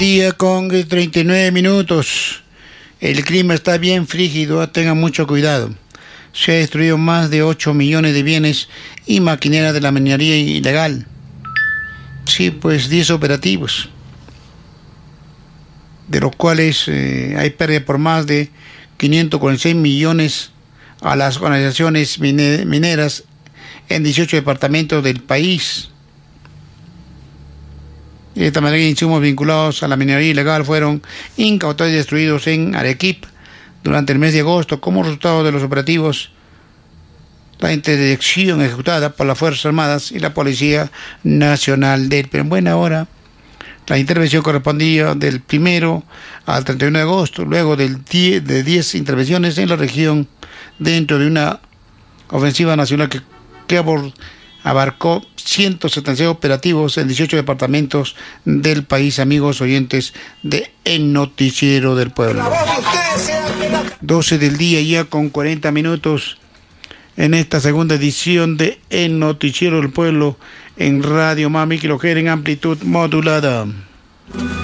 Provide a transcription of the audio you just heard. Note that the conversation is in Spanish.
Día con 39 minutos. El clima está bien frígido, tengan mucho cuidado. Se ha destruido más de 8 millones de bienes y maquinaria de la minería ilegal. Sí, pues 10 operativos, de los cuales hay pérdida por más de 546 millones a las organizaciones mineras en 18 departamentos del país. De esta manera, insumos vinculados a la minería ilegal fueron incautados y destruidos en Arequipa durante el mes de agosto como resultado de los operativos. La interdicción ejecutada por las Fuerzas Armadas y la Policía Nacional del Perú. En buena hora, la intervención correspondía del 1 al 31 de agosto, luego de 10 intervenciones en la región dentro de una ofensiva nacional que abarcó 176 operativos en 18 departamentos del país, amigos oyentes de El Noticiero del Pueblo. 12 del día ya con 40 minutos en esta segunda edición de El Noticiero del Pueblo en Radio Mami, que lo quieren en amplitud modulada.